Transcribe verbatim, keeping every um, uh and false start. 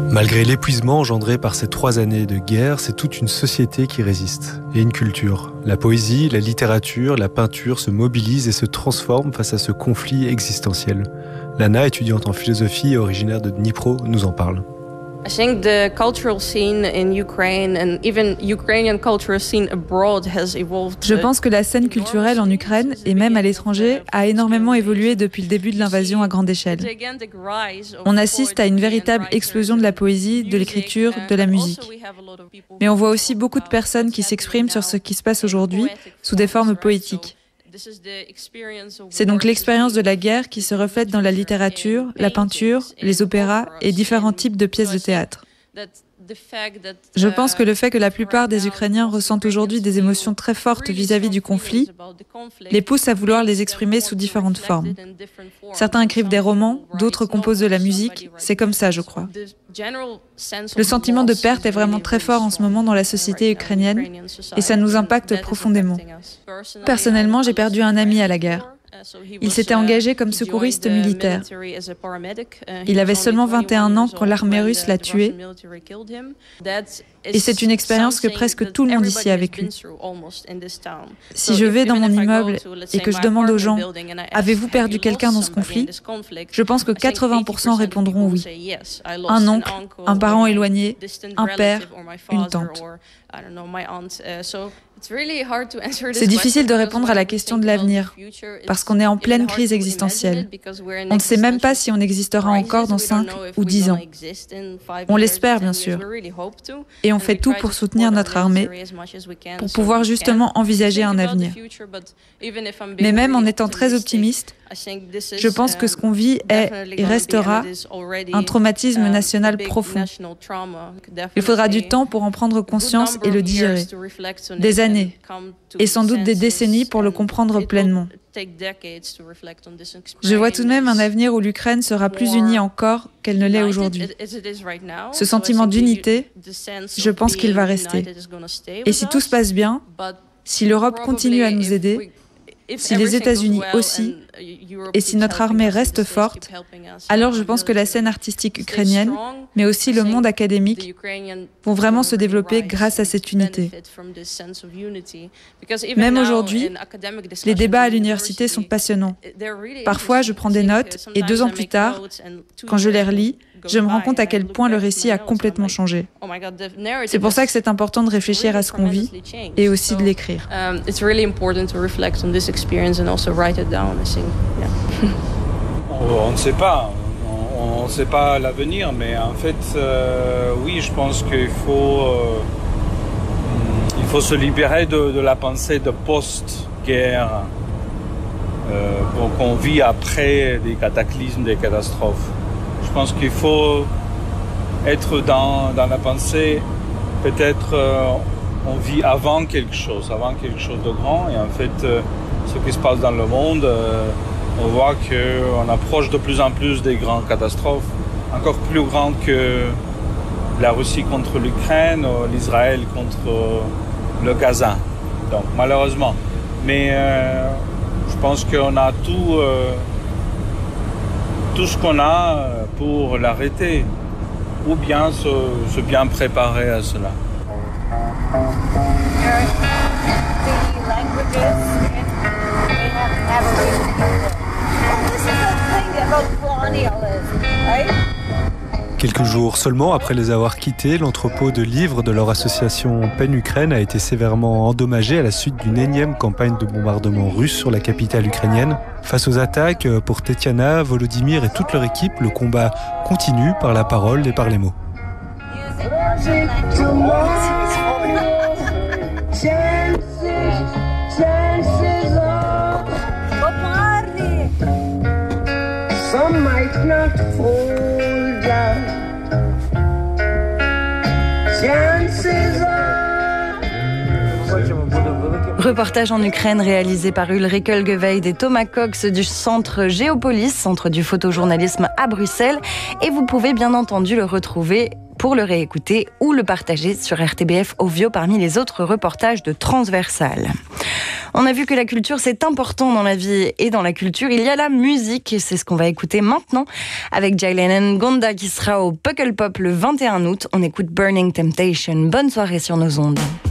Malgré l'épuisement engendré par ces trois années de guerre, c'est toute une société qui résiste, et une culture. La poésie, la littérature, la peinture se mobilisent et se transforment face à ce conflit existentiel. Lana, étudiante en philosophie et originaire de Dnipro, nous en parle. I think the cultural scene in Ukraine and even Ukrainian cultural scene abroad has evolved. Je pense que la scène culturelle en Ukraine et même à l'étranger a énormément évolué depuis le début de l'invasion à grande échelle. On assiste à une véritable explosion de la poésie, de l'écriture, de la musique. Mais on voit aussi beaucoup de personnes qui s'expriment sur ce qui se passe aujourd'hui sous des formes poétiques. C'est donc l'expérience de la guerre qui se reflète dans la littérature, la peinture, les opéras et différents types de pièces de théâtre. Je pense que le fait que la plupart des Ukrainiens ressentent aujourd'hui des émotions très fortes vis-à-vis du conflit les pousse à vouloir les exprimer sous différentes formes. Certains écrivent des romans, d'autres composent de la musique, c'est comme ça, je crois. Le sentiment de perte est vraiment très fort en ce moment dans la société ukrainienne et ça nous impacte profondément. Personnellement, j'ai perdu un ami à la guerre. Il s'était engagé comme secouriste militaire. Il avait seulement vingt et un ans quand l'armée russe l'a tué. Et c'est une expérience que presque tout le monde ici a vécue. Si je vais dans mon immeuble et que je demande aux gens « Avez-vous perdu quelqu'un dans ce conflit ?», je pense que quatre-vingts pour cent répondront oui. Un oncle, un parent éloigné, un père, une tante. C'est difficile de répondre à la question de l'avenir, parce qu'on est en pleine crise existentielle. On ne sait même pas si on existera encore dans cinq ou dix ans. On l'espère, bien sûr. Et on fait tout pour soutenir notre armée, pour pouvoir justement envisager un avenir. Mais même en étant très optimiste, je pense que ce qu'on vit est et restera un traumatisme national profond. Il faudra du temps pour en prendre conscience et le digérer. Des années, et sans doute des décennies pour le comprendre pleinement. Je vois tout de même un avenir où l'Ukraine sera plus unie encore qu'elle ne l'est aujourd'hui. Ce sentiment d'unité, je pense qu'il va rester. Et si tout se passe bien, si l'Europe continue à nous aider, si les États-Unis aussi, et si notre armée reste forte, alors je pense que la scène artistique ukrainienne, mais aussi le monde académique, vont vraiment se développer grâce à cette unité. Même aujourd'hui, les débats à l'université sont passionnants. Parfois, je prends des notes et deux ans plus tard, quand je les relis, je me rends compte à quel point le récit a complètement changé. C'est pour ça que c'est important de réfléchir à ce qu'on vit et aussi de l'écrire. On ne sait pas, on ne sait pas l'avenir, mais en fait, euh, oui, je pense qu'il faut, euh, il faut se libérer de, de la pensée de post-guerre euh, qu'on vit après des cataclysmes, des catastrophes. Je pense qu'il faut être dans, dans la pensée, peut-être euh, on vit avant quelque chose, avant quelque chose de grand. Et en fait, euh, ce qui se passe dans le monde, euh, on voit qu'on approche de plus en plus des grandes catastrophes, encore plus grandes que la Russie contre l'Ukraine, ou l'Israël contre le Gaza. Donc malheureusement. Mais euh, je pense qu'on a tout... Euh, tout ce qu'on a pour l'arrêter, ou bien se, se bien préparer à cela. Quelques jours seulement après les avoir quittés, l'entrepôt de livres de leur association PEN Ukraine a été sévèrement endommagé à la suite d'une énième campagne de bombardement russe sur la capitale ukrainienne. Face aux attaques, pour Tetiana, Volodymyr et toute leur équipe, le combat continue par la parole et par les mots. Reportage en Ukraine réalisé par Ulrike Olgeveid et Thomas Cox du Centre Géopolis, Centre du photojournalisme à Bruxelles. Et vous pouvez bien entendu le retrouver pour le réécouter ou le partager sur R T B F Ovio parmi les autres reportages de Transversal. On a vu que la culture, c'est important dans la vie et dans la culture, il y a la musique. C'est ce qu'on va écouter maintenant avec Jalen Ngonda qui sera au Puckle Pop le vingt et un août. On écoute Burning Temptation. Bonne soirée sur nos ondes.